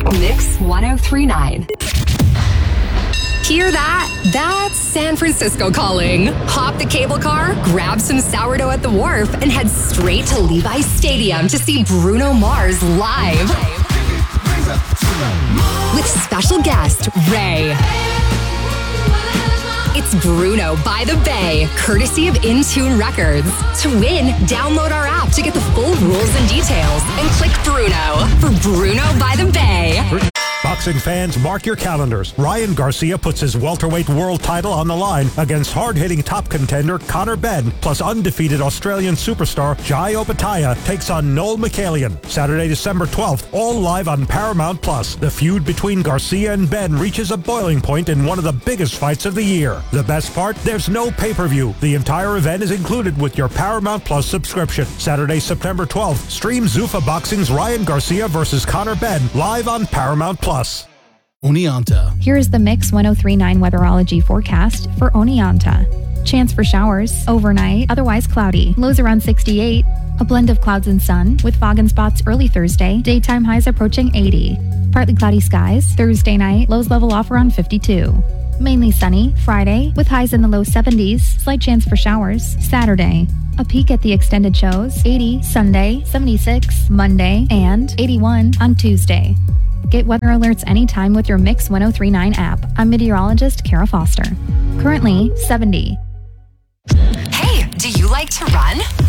Mix 1039. Hear that? That's San Francisco calling. Hop the cable car, grab some sourdough at the wharf, and head straight to Levi's Stadium to see Bruno Mars live. With special guest, Ray. It's Bruno by the Bay, courtesy of Intune Records. To win, download our app to get the full rules and details and click Bruno for Bruno by the Bay. Boxing fans, mark your calendars. Ryan Garcia puts his welterweight world title on the line against hard-hitting top contender Conor Benn, plus undefeated Australian superstar Jai Opetaia takes on Noel Michaelian. Saturday, December 12th, all live on Paramount+. The feud between Garcia and Benn reaches a boiling point in one of the biggest fights of the year. The best part? There's no pay-per-view. The entire event is included with your Paramount+ subscription. Saturday, September 12th, stream Zuffa Boxing's Ryan Garcia versus Conor Benn live on Paramount+. Oneonta. Here is the Mix 1039 weatherology forecast for Oneonta. Chance for showers overnight, otherwise cloudy. Lows around 68. A blend of clouds and sun with fog and spots early Thursday. Daytime highs approaching 80. Partly cloudy skies. Thursday night, lows level off around 52. Mainly sunny Friday with highs in the low 70s. Slight chance for showers. Saturday, a peek at the extended shows. 80 Sunday, 76 Monday, and 81 on Tuesday. Get weather alerts anytime with your Mix 1039 app. I'm meteorologist Kara Foster. Currently 70. Hey, do you like to run?